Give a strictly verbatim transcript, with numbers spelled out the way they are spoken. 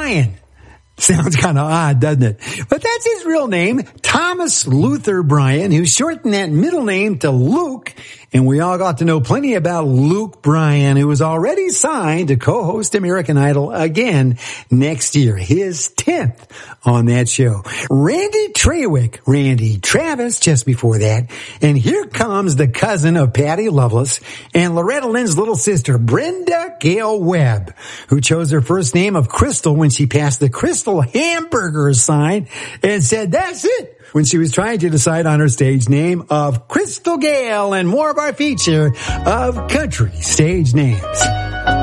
Bryan. Sounds kind of odd, doesn't it? But that's his real name, Thomas Luther Bryan, who shortened that middle name to Luke. And we all got to know plenty about Luke Bryan, who was already signed to co-host American Idol again next year, his tenth on that show. Randy Trawick, Randy Travis just before that. And here comes the cousin of Patty Loveless and Loretta Lynn's little sister, Brenda Gail Webb, who chose her first name of Crystal when she passed the Crystal Hamburger sign and said, that's it, when she was trying to decide on her stage name of Crystal Gayle. And more of our feature of country stage names.